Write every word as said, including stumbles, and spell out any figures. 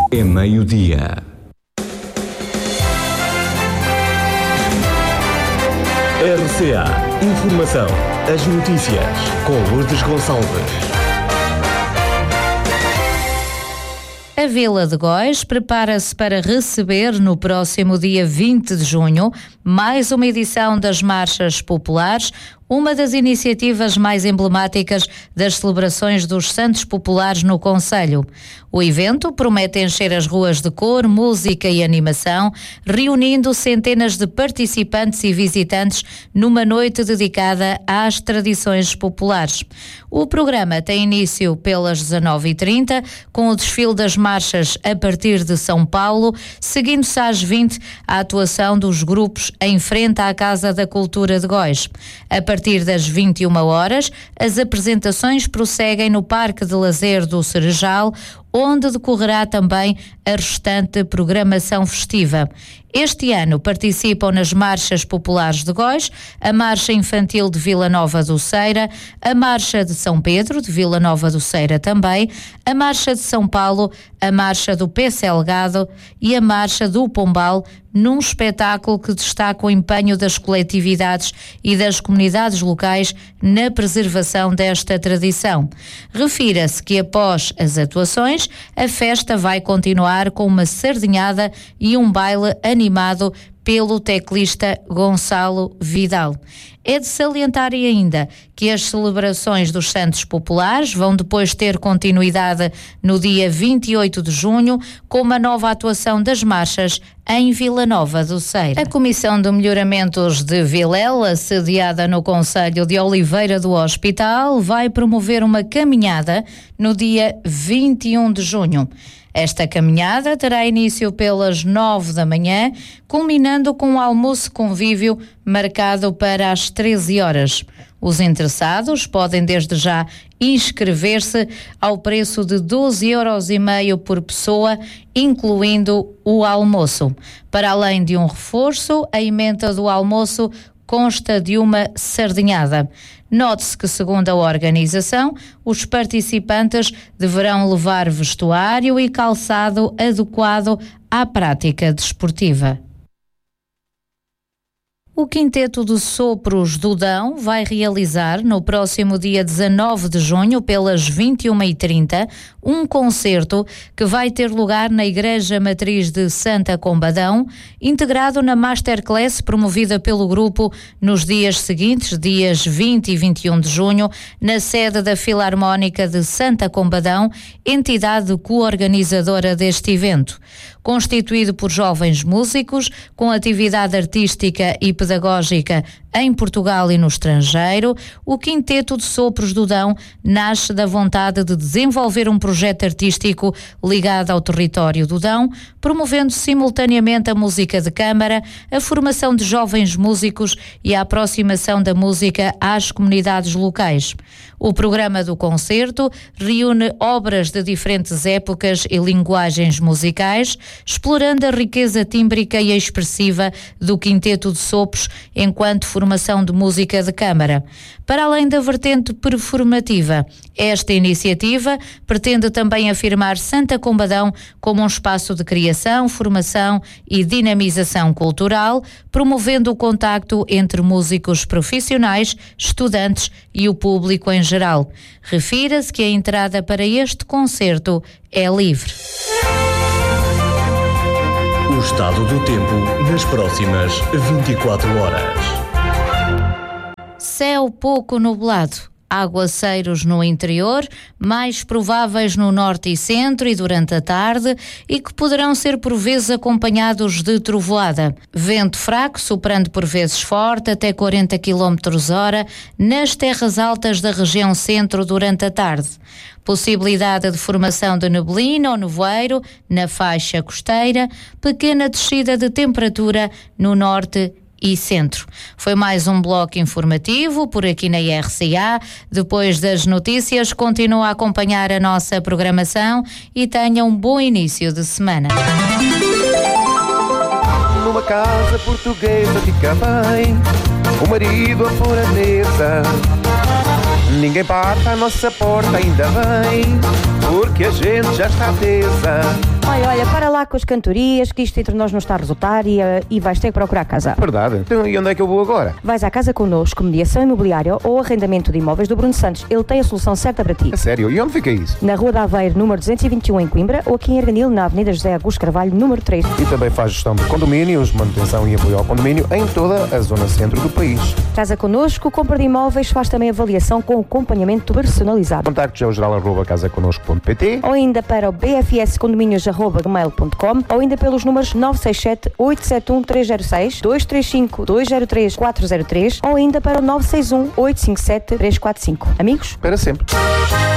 É meio-dia. R C A Informação. As notícias com Lourdes Gonçalves. A Vila de Góis prepara-se para receber, no próximo dia vinte de junho, mais uma edição das Marchas Populares, uma das iniciativas mais emblemáticas das celebrações dos Santos Populares no concelho. O evento promete encher as ruas de cor, música e animação, reunindo centenas de participantes e visitantes numa noite dedicada às tradições populares. O programa tem início pelas dezanove e trinta, com o desfile das marchas a partir de São Paulo, seguindo-se às vinte a atuação dos grupos em frente à Casa da Cultura de Góis. A partir das vinte e uma horas, as apresentações prosseguem no Parque de Lazer do Cerejal, onde decorrerá também a restante programação festiva. Este ano participam nas Marchas Populares de Góis, a Marcha Infantil de Vila Nova do Ceira, a Marcha de São Pedro, de Vila Nova do Ceira também, a Marcha de São Paulo, a Marcha do Pé Salgado e a Marcha do Pombal, num espetáculo que destaca o empenho das coletividades e das comunidades locais na preservação desta tradição. Refira-se que após as atuações, a festa vai continuar com uma sardinhada e um baile animado pelo teclista Gonçalo Vidal. É de salientar ainda que as celebrações dos Santos Populares vão depois ter continuidade no dia vinte e oito de junho, com uma nova atuação das marchas em Vila Nova do Ceira. A Comissão de Melhoramentos de Vilela, sediada no concelho de Oliveira do Hospital, vai promover uma caminhada no dia vinte e um de junho. Esta caminhada terá início pelas nove da manhã, culminando com um almoço convívio marcado para as treze horas. Os interessados podem desde já inscrever-se ao preço de doze euros e meio por pessoa, incluindo o almoço. Para além de um reforço, a emenda do almoço consta de uma sardinhada. Note-se que, segundo a organização, os participantes deverão levar vestuário e calçado adequado à prática desportiva. O Quinteto de Sopros do Dão vai realizar, no próximo dia dezanove de junho, pelas vinte e uma e trinta, um concerto que vai ter lugar na Igreja Matriz de Santa Combadão, integrado na Masterclass promovida pelo grupo nos dias seguintes, dias vinte e vinte e um de junho, na sede da Filarmónica de Santa Combadão, entidade coorganizadora deste evento. Constituído por jovens músicos, com atividade artística e pedagógica em Portugal e no estrangeiro, o Quinteto de Sopros do Dão nasce da vontade de desenvolver um projeto artístico ligado ao território do Dão, promovendo simultaneamente a música de câmara, a formação de jovens músicos e a aproximação da música às comunidades locais. O programa do concerto reúne obras de diferentes épocas e linguagens musicais, explorando a riqueza tímbrica e expressiva do Quinteto de Sopros enquanto formação de música de câmara. Para além da vertente performativa, esta iniciativa pretende também afirmar Santa Combadão como um espaço de criação, formação e dinamização cultural, promovendo o contacto entre músicos profissionais, estudantes e o público em geral. Refira-se que a entrada para este concerto é livre. O estado do tempo nas próximas vinte e quatro horas. Céu pouco nublado. Aguaceiros no interior, mais prováveis no norte e centro e durante a tarde, e que poderão ser por vezes acompanhados de trovoada. Vento fraco, soprando por vezes forte, até quarenta quilómetros hora, nas terras altas da região centro durante a tarde. Possibilidade de formação de neblina ou nevoeiro na faixa costeira, pequena descida de temperatura no norte e centro. Foi mais um bloco informativo por aqui na R C A. Depois das notícias, continua a acompanhar a nossa programação e tenha um bom início de semana. Numa casa portuguesa fica bem, o marido a pôr a mesa. Ninguém bate à nossa porta, ainda bem, porque a gente já está tesa. Olha, olha, para lá com as cantorias, que isto entre nós não está a resultar e, uh, e vais ter que procurar casa. Verdade. Então, e onde é que eu vou agora? Vais à Casa Connosco, mediação imobiliária ou arrendamento de imóveis do Bruno Santos. Ele tem a solução certa para ti. A sério? E onde fica isso? Na Rua da Aveiro, número duzentos e vinte e um, em Coimbra, ou aqui em Arganil, na Avenida José Augusto Carvalho, número três. E também faz gestão de condomínios, manutenção e apoio ao condomínio em toda a zona centro do país. Casa Connosco, compra de imóveis, faz também avaliação com acompanhamento personalizado. Contactos ao geral arroba casa connosco ponto pt ou ainda para o b f s condomínios arroba gmail ponto com ou ainda pelos números nove seis sete, oito sete um, três zero seis, dois três cinco, dois zero três, quatro zero três ou ainda para o nove seis um, oito cinco sete, três quatro cinco. Amigos? Para sempre.